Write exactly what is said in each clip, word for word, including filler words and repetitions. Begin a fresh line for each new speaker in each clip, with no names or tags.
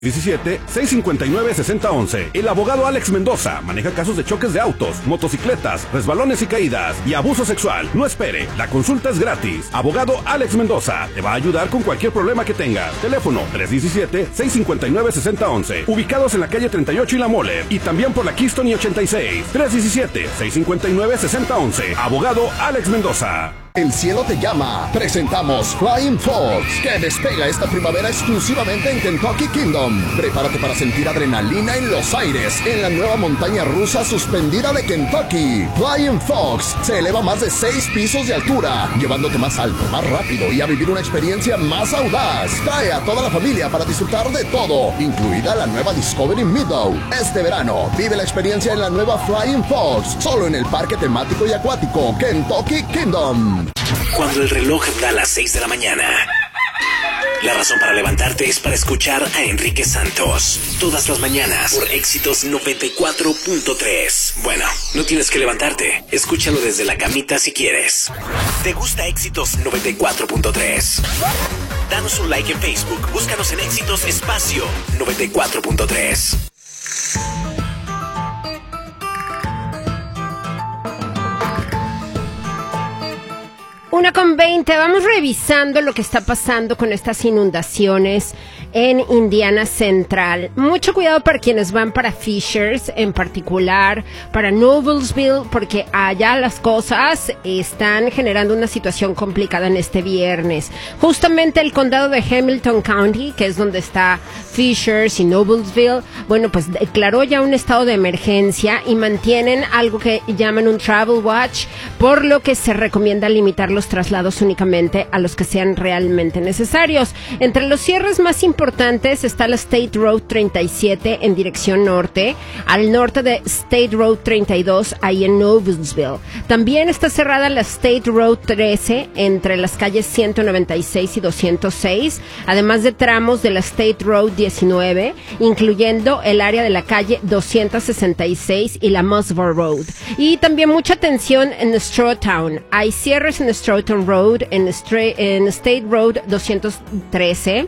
diecisiete, seiscientos cincuenta y nueve, sesenta once. El abogado Alex Mendoza maneja casos de choques de autos, motocicletas, resbalones y caídas y abuso sexual. No espere, la consulta es gratis. Abogado Alex Mendoza te va a ayudar con cualquier problema que tengas. Teléfono tres uno siete, seis cinco nueve, sesenta once. Ubicados en la calle treinta y ocho y La Mole y también por la Keystone y ochenta y seis. tres uno siete, seis cinco nueve, sesenta once. Abogado Alex Mendoza.
El cielo te llama. Presentamos Flying Fox, que despega esta primavera exclusivamente en Kentucky Kingdom. Prepárate para sentir adrenalina en los aires en la nueva montaña rusa suspendida de Kentucky. Flying Fox se eleva más de seis pisos de altura, llevándote más alto, más rápido y a vivir una experiencia más audaz. Trae a toda la familia para disfrutar de todo, incluida la nueva Discovery Meadow. Este verano, vive la experiencia en la nueva Flying Fox, solo en el parque temático y acuático Kentucky Kingdom.
Cuando el reloj da las seis de la mañana, la razón para levantarte es para escuchar a Enrique Santos. Todas las mañanas por Éxitos noventa y cuatro punto tres. Bueno, no tienes que levantarte. Escúchalo desde la camita si quieres. ¿Te gusta Éxitos noventa y cuatro punto tres? Danos un like en Facebook. Búscanos en Éxitos Espacio noventa y cuatro punto tres.
Una con veinte, vamos revisando lo que está pasando con estas inundaciones en Indiana Central. Mucho cuidado para quienes van para Fishers, en particular para Noblesville, porque allá las cosas están generando una situación complicada en este viernes. Justamente el condado de Hamilton County, que es donde está Fishers y Noblesville, bueno, pues declaró ya un estado de emergencia y mantienen algo que llaman un Travel Watch, por lo que se recomienda limitar los traslados únicamente a los que sean realmente necesarios. Entre los cierres más importantes está la State Road treinta y siete en dirección norte, al norte de State Road treinta y dos, ahí en Noblesville. También está cerrada la State Road trece entre las calles ciento noventa y seis y doscientos seis, además de tramos de la State Road diecinueve, incluyendo el área de la calle doscientos sesenta y seis y la Musbar Road. Y también mucha atención en Strawtown. Hay cierres en Strawtown Road, en, Stra- en State Road doscientos trece,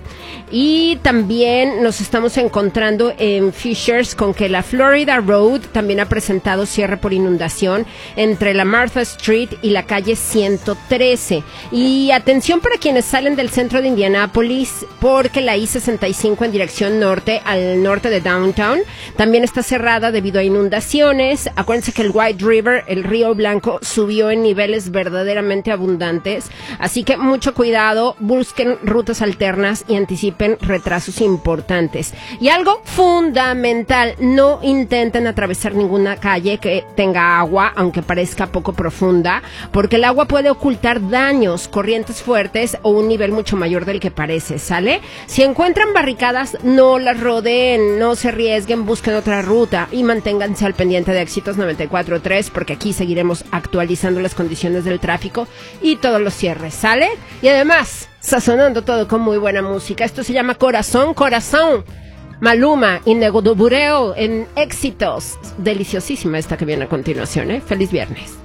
y también nos estamos encontrando en Fishers con que la Florida Road también ha presentado cierre por inundación entre la Martha Street y la calle ciento trece. Y atención para quienes salen del centro de Indianápolis, porque la I sesenta y cinco en dirección norte, al norte de Downtown, también está cerrada debido a inundaciones. Acuérdense que el White River, el río Blanco, subió en niveles verdaderamente abundantes, así que mucho cuidado, busquen rutas alternas y anticipen retrasos importantes. Y algo fundamental, no intenten atravesar ninguna calle que tenga agua, aunque parezca poco profunda, porque el agua puede ocultar daños, corrientes fuertes o un nivel mucho mayor del que parece, ¿sale? Si encuentran barricadas, no las rodeen, no se arriesguen, busquen otra ruta y manténganse al pendiente de Éxitos noventa y cuatro punto tres, porque aquí seguiremos actualizando las condiciones del tráfico y todos los cierres, ¿sale? Y además, sazonando todo con muy buena música. Esto se llama Corazón, Corazón. Maluma y Nego do Bureo en Éxitos. Deliciosísima esta que viene a continuación, ¿eh? Feliz viernes.